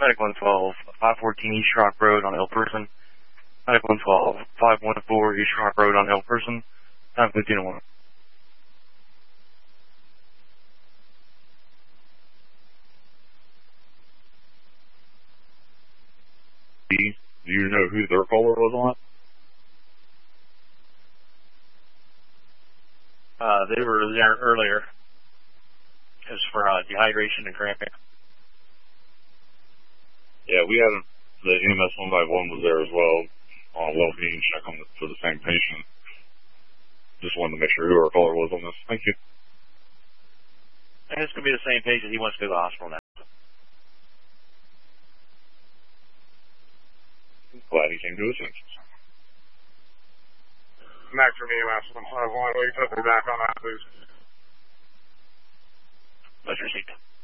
Medic 112, 514 East Rock Road on El Person. Medic 112, 514 East Rock Road on El Person. Time 1501. Do you know who their caller was on? They were there earlier. It was for dehydration and cramping. Yeah, we had the EMS 151 was there as well on well-being check for the same patient. Just wanted to make sure who our caller was on this. Thank you. And it's going to be the same patient. He wants to go to the hospital now. Glad he came to his senses. Max from EMS 151, will you put me back on that, please? Pleasure, seat.